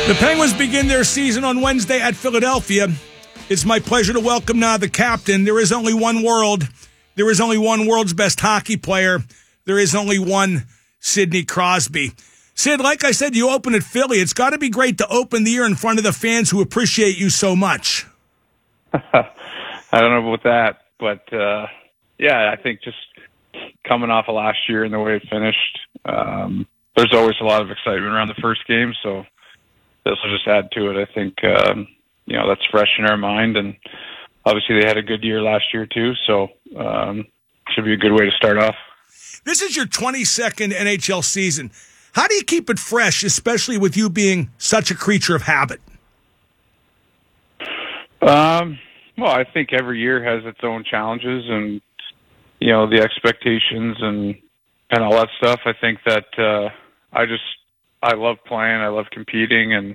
The Penguins begin their season on Wednesday at Philadelphia. It's my pleasure to welcome now the captain. There is only one world. There is only one world's best hockey player. There is only one Sidney Crosby. Sid, like I said, you open at Philly. It's got to be great to open the year in front of the fans who appreciate you so much. I don't know about that, but I think just coming off of last year and the way it finished, there's always a lot of excitement around the first game, so this will just add to it. I think, that's fresh in our mind, and obviously they had a good year last year too, so should be a good way to start off. This is your 22nd NHL season. How do you keep it fresh, especially with you being such a creature of habit? Well, I think every year has its own challenges and, the expectations and all that stuff. I think that I love playing. I love competing. And,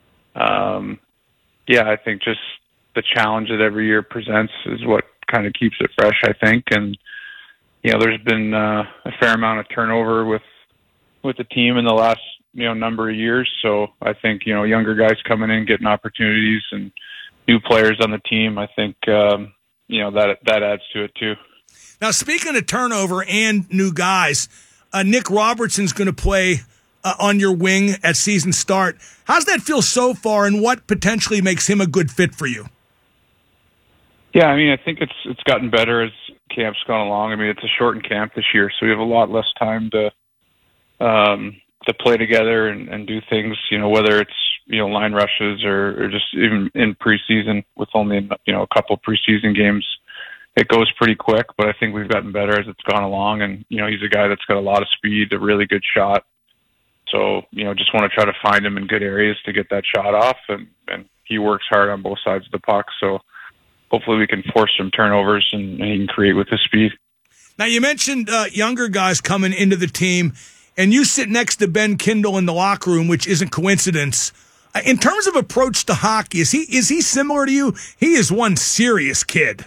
I think just the challenge that every year presents is what kind of keeps it fresh, I think. And, there's been a fair amount of turnover with the team in the last, number of years. So I think, younger guys coming in, getting opportunities and new players on the team, I think, that adds to it too. Now, speaking of turnover and new guys, Nick Robertson's going to play on your wing at season start. How's that feel so far, and what potentially makes him a good fit for you? Yeah, I think it's gotten better as camp's gone along. It's a shortened camp this year, so we have a lot less time to play together and do things, whether it's, line rushes or just even in preseason with only, a couple preseason games. It goes pretty quick, but I think we've gotten better as it's gone along. And, he's a guy that's got a lot of speed, a really good shot. So, just want to try to find him in good areas to get that shot off. And he works hard on both sides of the puck. So hopefully we can force some turnovers and he can create with his speed. Now, you mentioned younger guys coming into the team, and you sit next to Ben Kindle in the locker room, which isn't coincidence. In terms of approach to hockey, is he similar to you? He is one serious kid.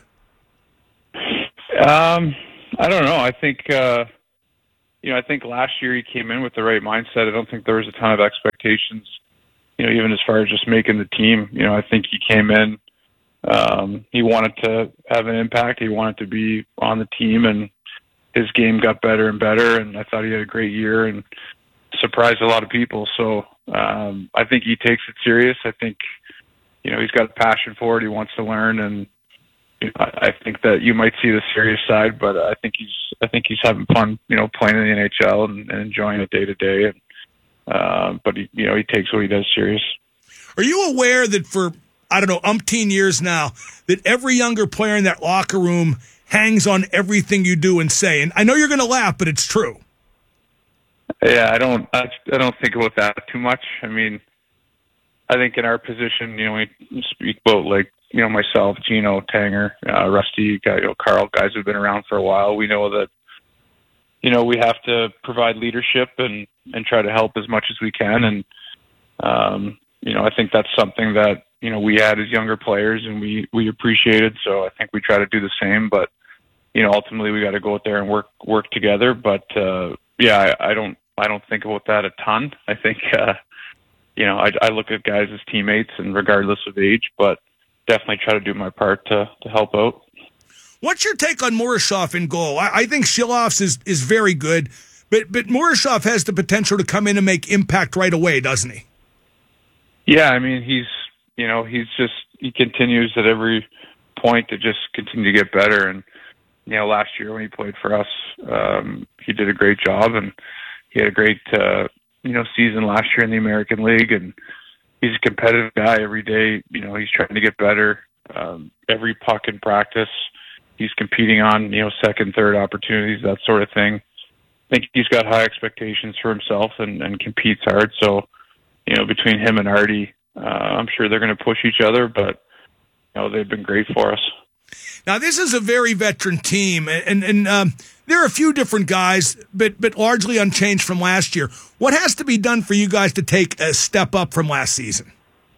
I don't know. I think, I think last year he came in with the right mindset. I don't think there was a ton of expectations, even as far as just making the team. I think he came in, he wanted to have an impact. He wanted to be on the team, and his game got better and better. And I thought he had a great year and surprised a lot of people. So, I think he takes it serious. I think, he's got a passion for it. He wants to learn, and I think that you might see the serious side, but I think he's having fun, playing in the NHL and enjoying it day to day. But he takes what he does serious. Are you aware that for, umpteen years now, that every younger player in that locker room hangs on everything you do and say? And I know you're going to laugh, but it's true. Yeah, I don't think about that too much. I think in our position, we speak about myself, Gino, Tanger, Rusty, Carl, guys who've been around for a while. We know that, we have to provide leadership and try to help as much as we can. And, I think that's something that, we had as younger players and we appreciated. So I think we try to do the same, but, ultimately we got to go out there and work together. But, I don't think about that a ton. I think, I look at guys as teammates and regardless of age, but definitely try to do my part to help out. What's your take on Morozov in goal? I think Shilov's is very good, but Morozov has the potential to come in and make impact right away, doesn't he? Yeah, he continues at every point to just continue to get better. And, last year when he played for us, he did a great job, and he had a great, season last year in the American League, and he's a competitive guy every day. He's trying to get better. Every puck in practice, he's competing on, second, third opportunities, that sort of thing. I think he's got high expectations for himself and competes hard. So, between him and Artie, I'm sure they're going to push each other, but, they've been great for us. Now, this is a very veteran team, and there are a few different guys, but largely unchanged from last year. What has to be done for you guys to take a step up from last season?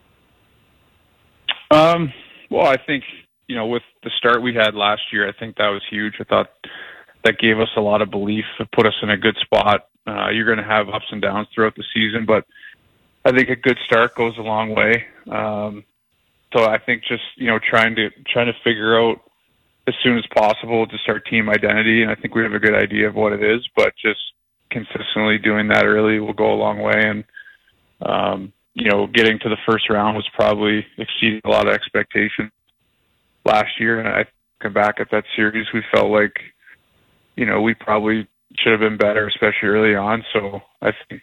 Well, I think, with the start we had last year, I think that was huge. I thought that gave us a lot of belief. It put us in a good spot. You're going to have ups and downs throughout the season, but, I think a good start goes a long way. So I think just, trying to figure out as soon as possible just our team identity. And I think we have a good idea of what it is, but just consistently doing that early will go a long way. And, getting to the first round was probably exceeding a lot of expectations last year. And I come back at that series, we felt like, we probably should have been better, especially early on. So I think,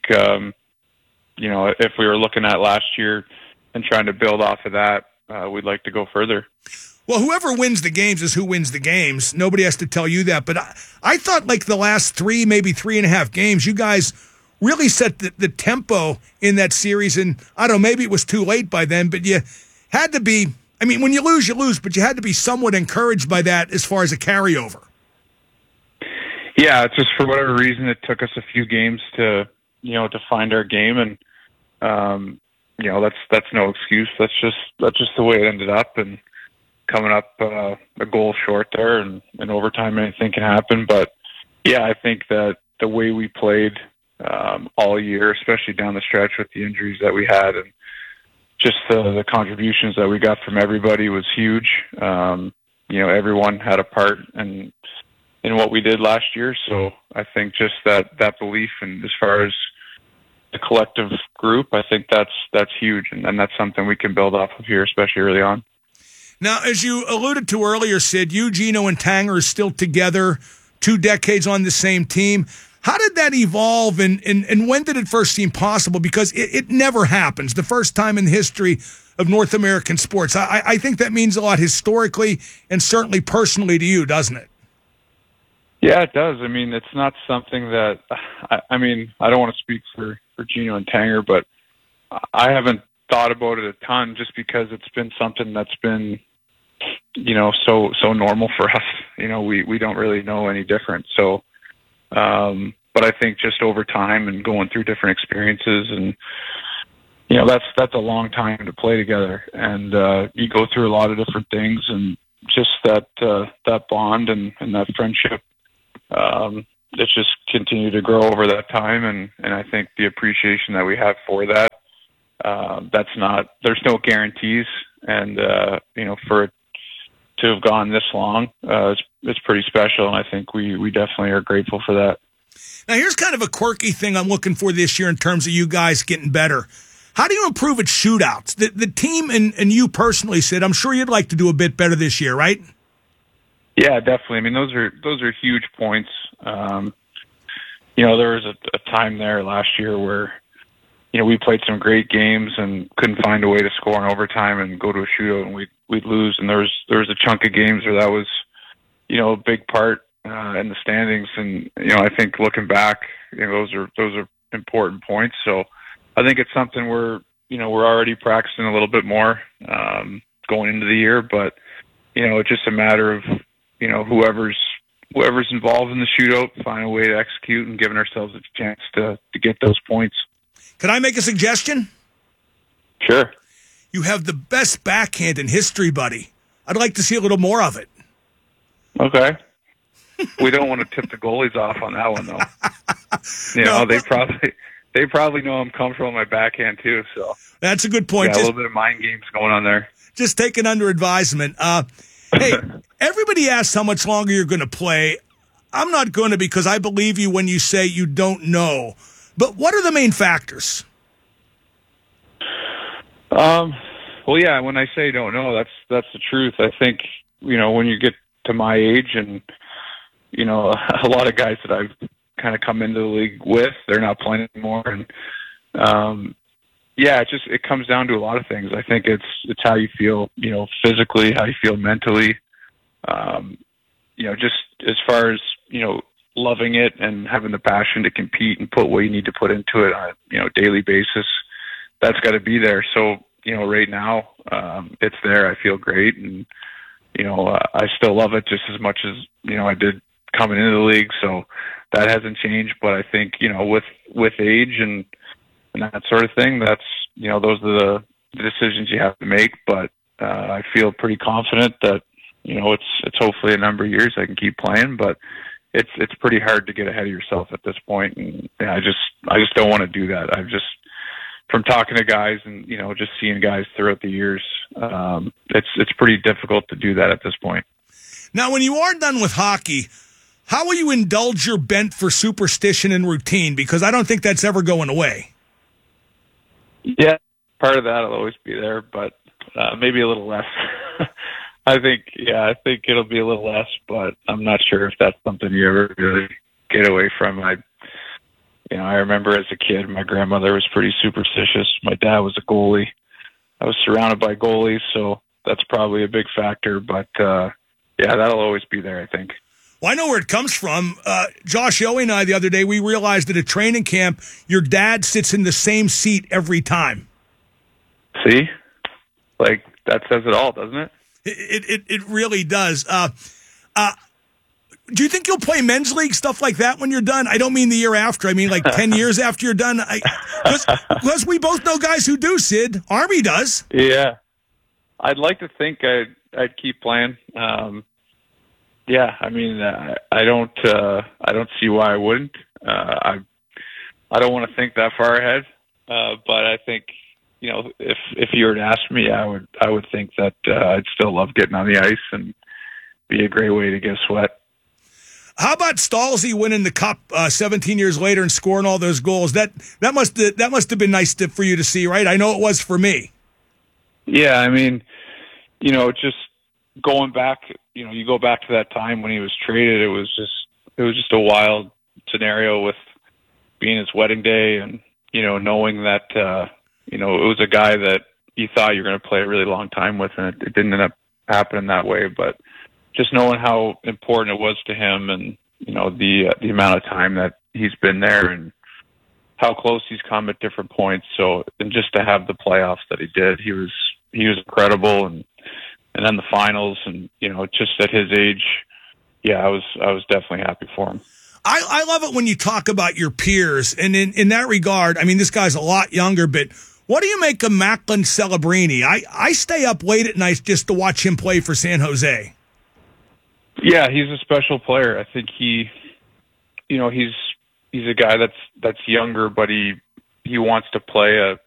if we were looking at last year and trying to build off of that, we'd like to go further. Well, whoever wins the games is who wins the games. Nobody has to tell you that. But I thought like the last 3, maybe 3.5 games, you guys really set the tempo in that series. And I don't know, maybe it was too late by then, but you had to be, I mean, when you lose, but you had to be somewhat encouraged by that as far as a carryover. Yeah, it's just for whatever reason, it took us a few games to find our game. And, that's no excuse. That's just the way it ended up. And coming up a goal short there, and in overtime, anything can happen. But yeah, I think that the way we played all year, especially down the stretch with the injuries that we had, and just the contributions that we got from everybody was huge. Everyone had a part in what we did last year. So I think just that belief, and as far as the collective group, I think that's huge, and that's something we can build off of here, especially early on. Now, as you alluded to earlier, Sid, you, Gino, and Tanger are still together, 2 decades on the same team. How did that evolve, and when did it first seem possible? Because it never happens. The first time in the history of North American sports. I think that means a lot historically and certainly personally to you, doesn't it? Yeah, it does. I mean, it's not something that, I don't want to speak for Gino and Tanger, but I haven't thought about it a ton just because it's been something that's been, so normal for us. We don't really know any different. So, but I think just over time and going through different experiences, and, that's a long time to play together, and you go through a lot of different things, and just that bond and that friendship, it's just continued to grow over that time. And I think the appreciation that we have for that, there's no guarantees. And, for it to have gone this long, it's pretty special. And I think we definitely are grateful for that. Now, here's kind of a quirky thing I'm looking for this year in terms of you guys getting better. How do you improve at shootouts? The team and you personally, Sid, I'm sure you'd like to do a bit better this year, right? Yeah, definitely. I mean, those are huge points. There was a time there last year where, we played some great games and couldn't find a way to score in overtime and go to a shootout, and we'd lose. And there was a chunk of games where that was, a big part in the standings. And I think looking back, those are important points. So I think it's something we're already practicing a little bit more going into the year. But it's just a matter of whoever's involved in the shootout, find a way to execute and giving ourselves a chance to get those points. Can I make a suggestion? Sure. You have the best backhand in history, buddy. I'd like to see a little more of it. Okay. We don't want to tip the goalies off on that one, though. They probably know I'm comfortable in my backhand too. So that's a good point. Yeah, a little bit of mind games going on there. Just taken under advisement. Hey, everybody asks how much longer you're going to play. I'm not going to, because I believe you when you say you don't know. But what are the main factors? Well, yeah, when I say don't know, that's the truth. I think, when you get to my age, and, a lot of guys that I've kind of come into the league with, they're not playing anymore. And, it comes down to a lot of things. I think it's how you feel, physically, how you feel mentally, just as far as, loving it and having the passion to compete and put what you need to put into it on a, daily basis. That's got to be there. So, right now, it's there. I feel great. And, I still love it just as much as, I did coming into the league. So that hasn't changed. But I think, with age and that sort of thing, that's, those are the decisions you have to make. But I feel pretty confident that, it's hopefully a number of years I can keep playing, but it's pretty hard to get ahead of yourself at this point. And I just don't want to do that. I've just from talking to guys and, just seeing guys throughout the years, it's pretty difficult to do that at this point. Now, when you are done with hockey, how will you indulge your bent for superstition and routine? Because I don't think that's ever going away. Yeah, part of that will always be there, but maybe a little less. I think it'll be a little less, but I'm not sure if that's something you ever really get away from. I remember as a kid, my grandmother was pretty superstitious. My dad was a goalie. I was surrounded by goalies, so that's probably a big factor. But that'll always be there, I think. Well, I know where it comes from. Josh Yohe and I, the other day, we realized at a training camp, your dad sits in the same seat every time. See? Like, that says it all, doesn't it? It really does. Do you think you'll play men's league, stuff like that, when you're done? I don't mean the year after. I mean, like 10 years after you're done. Because we both know guys who do, Sid. Army does. Yeah. I'd like to think I'd keep playing. I mean, I don't see why I wouldn't. I don't want to think that far ahead, but I think, if you were to ask me, I would think that I'd still love getting on the ice and be a great way to get sweat. How about Stalzy winning the cup 17 years later and scoring all those goals? That must have been nice for you to see, right? I know it was for me. Yeah, I mean, just going back, you go back to that time when he was traded. It was just a wild scenario with being his wedding day, and knowing that it was a guy that you thought you were going to play a really long time with, and it didn't end up happening that way. But just knowing how important it was to him, and the amount of time that he's been there, and how close he's come at different points. So, and just to have the playoffs that he did, he was incredible, and then the finals, and just at his age, I was definitely happy for him. I love it when you talk about your peers, and in that regard, I mean, this guy's a lot younger, but what do you make of Macklin Celebrini? I stay up late at night just to watch him play for San Jose. Yeah, he's a special player. I think he's a guy that's younger, but he wants to play a